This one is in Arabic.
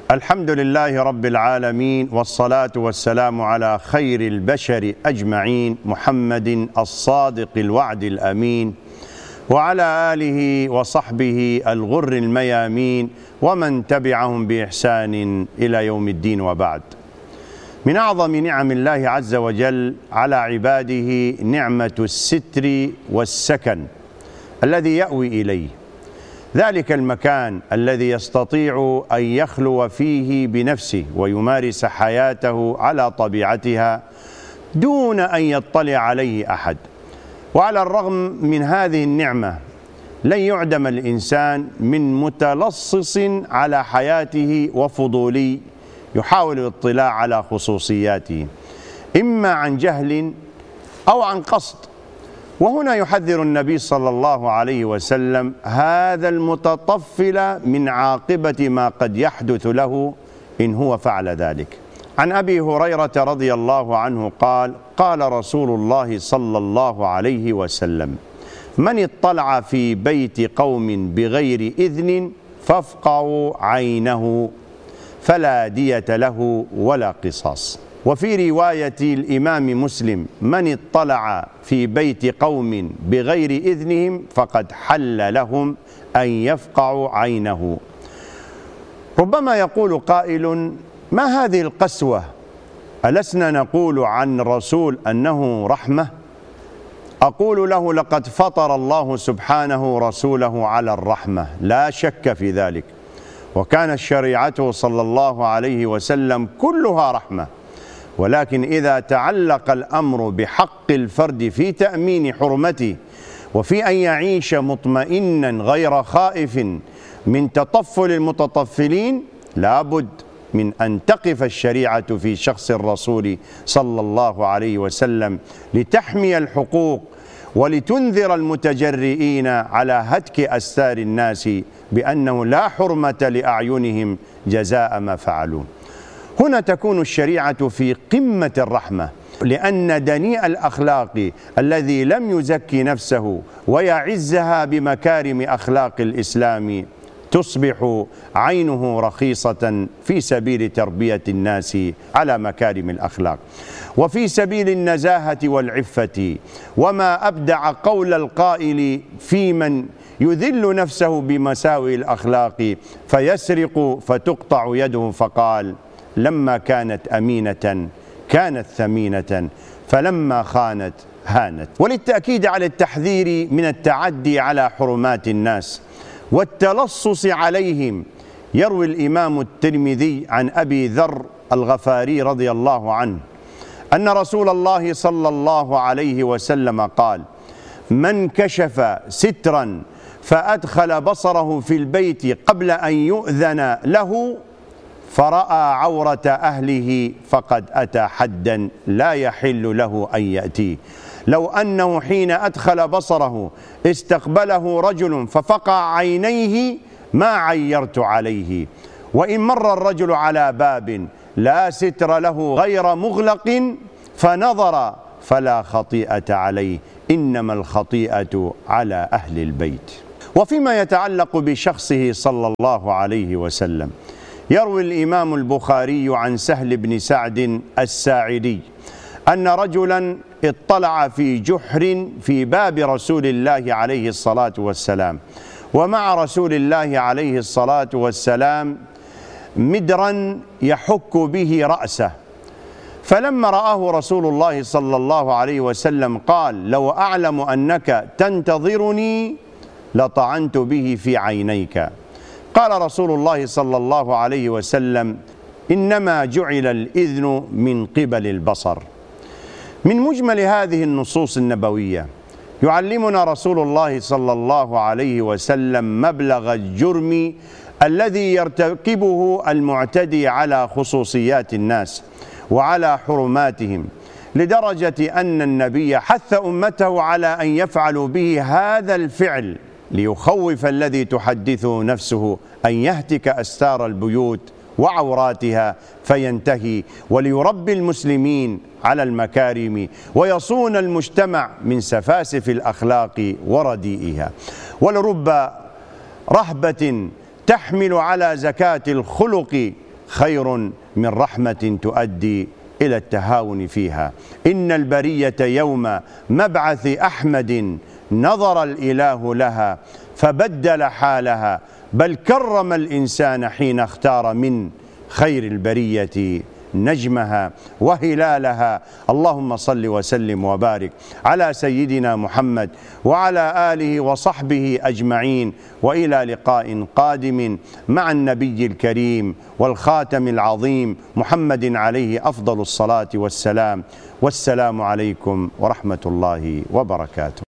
الحمد لله رب العالمين، والصلاة والسلام على خير البشر أجمعين، محمد الصادق الوعد الأمين، وعلى آله وصحبه الغر الميامين، ومن تبعهم بإحسان إلى يوم الدين، وبعد. من أعظم نعم الله عز وجل على عباده نعمة الستر والسكن الذي يأوي إليه، ذلك المكان الذي يستطيع أن يخلو فيه بنفسه ويمارس حياته على طبيعتها دون أن يطلع عليه أحد. وعلى الرغم من هذه النعمة لن يعدم الإنسان من متلصص على حياته وفضولي يحاول الاطلاع على خصوصياته، إما عن جهل أو عن قصد. وهنا يحذر النبي صلى الله عليه وسلم هذا المتطفل من عاقبة ما قد يحدث له إن هو فعل ذلك. عن أبي هريرة رضي الله عنه قال: قال رسول الله صلى الله عليه وسلم: من اطلع في بيت قوم بغير إذن فافقعوا عينه فلا دية له ولا قصاص. وفي رواية الإمام مسلم: من اطلع في بيت قوم بغير إذنهم فقد حل لهم أن يفقعوا عينه. ربما يقول قائل: ما هذه القسوة؟ ألسنا نقول عن الرسول أنه رحمة؟ أقول له: لقد فطر الله سبحانه رسوله على الرحمة، لا شك في ذلك، وكانت شريعته صلى الله عليه وسلم كلها رحمة. ولكن إذا تعلق الأمر بحق الفرد في تأمين حرمته وفي أن يعيش مطمئنا غير خائف من تطفل المتطفلين، لابد من أن تقف الشريعة في شخص الرسول صلى الله عليه وسلم لتحمي الحقوق ولتنذر المتجرئين على هتك أستار الناس بأنه لا حرمة لأعينهم جزاء ما فعلوا. هنا تكون الشريعة في قمة الرحمة، لأن دنيء الأخلاق الذي لم يزكي نفسه ويعزها بمكارم أخلاق الإسلام تصبح عينه رخيصة في سبيل تربية الناس على مكارم الأخلاق وفي سبيل النزاهة والعفة. وما أبدع قول القائل في من يذل نفسه بمساوئ الأخلاق فيسرق فتقطع يده، فقال: لما كانت أمينة كانت ثمينة، فلما خانت هانت. وللتأكيد على التحذير من التعدي على حرمات الناس والتلصص عليهم، يروي الإمام الترمذي عن أبي ذر الغفاري رضي الله عنه أن رسول الله صلى الله عليه وسلم قال: من كشف سترا فأدخل بصره في البيت قبل أن يؤذن له فرأى عورة أهله فقد أتى حدا لا يحل له أن يأتيه. لو أنه حين أدخل بصره استقبله رجل ففقع عينيه ما عيرت عليه. وإن مر الرجل على باب لا ستر له غير مغلق فنظر فلا خطيئة عليه، إنما الخطيئة على أهل البيت. وفيما يتعلق بشخصه صلى الله عليه وسلم، يروي الإمام البخاري عن سهل بن سعد الساعدي أن رجلا اطلع في جحر في باب رسول الله عليه الصلاة والسلام، ومع رسول الله عليه الصلاة والسلام مدرا يحك به رأسه، فلما رآه رسول الله صلى الله عليه وسلم قال: لو أعلم أنك تنتظرني لطعنت به في عينيك. قال رسول الله صلى الله عليه وسلم: إنما جعل الإذن من قبل البصر. من مجمل هذه النصوص النبوية يعلمنا رسول الله صلى الله عليه وسلم مبلغ الجرم الذي يرتكبه المعتدي على خصوصيات الناس وعلى حرماتهم، لدرجة أن النبي حث أمته على أن يفعلوا به هذا الفعل ليخوف الذي تحدثه نفسه أن يهتك أستار البيوت وعوراتها فينتهي، وليربي المسلمين على المكارم ويصون المجتمع من سفاسف الأخلاق ورديئها. ولرب رهبة تحمل على زكاة الخلق خير من رحمة تؤدي إلى التهاون فيها. إن البرية يوم مبعث أحمد نظر الإله لها فبدل حالها، بل كرم الإنسان حين اختار من خير البرية نجمها وهلالها. اللهم صل وسلم وبارك على سيدنا محمد وعلى آله وصحبه أجمعين، وإلى لقاء قادم مع النبي الكريم والخاتم العظيم محمد عليه أفضل الصلاة والسلام. والسلام عليكم ورحمة الله وبركاته.